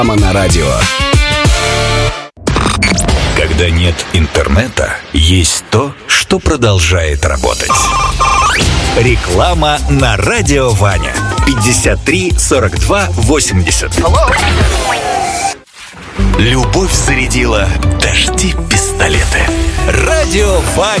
на радио. Когда нет интернета, есть то, что продолжает работать. Реклама на радио Ваня. 53 42 80. Любовь зарядила дожди пистолеты. Радио Ваня.